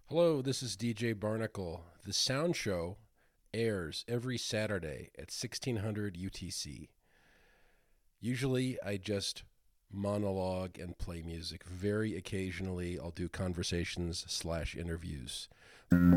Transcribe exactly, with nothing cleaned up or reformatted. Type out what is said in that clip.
Hello, this is D J Barnacle. The Sound Show airs every Saturday at sixteen hundred U T C. Usually I just monologue and play music. Very occasionally I'll do conversations slash interviews.